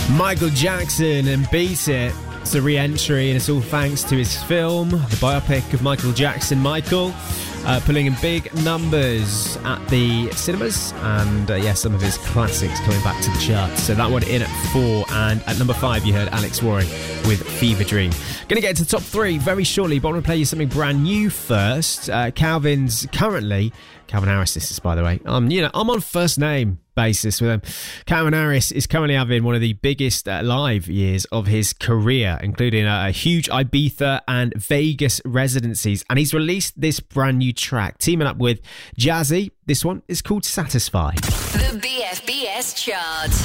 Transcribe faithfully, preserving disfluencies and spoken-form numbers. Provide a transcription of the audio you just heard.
Michael Jackson and Beat It. It's a re-entry, and it's all thanks to his film, the biopic of Michael Jackson, Michael, uh, pulling in big numbers at the cinemas, and uh, yeah, some of his classics coming back to the charts. So that one in at four, and at number five you heard Alex Warren with Fever Dream. Gonna get into the top three very shortly, but I want to play you something brand new first. Uh, Calvin's currently, Calvin Harris this is by the way, um, you know, I'm on first name basis with him. Calvin Harris is currently having one of the biggest uh, live years of his career, including a, a huge Ibiza and Vegas residencies, and he's released this brand new track teaming up with Jazzy. This one is called Satisfy. The B F B S chart.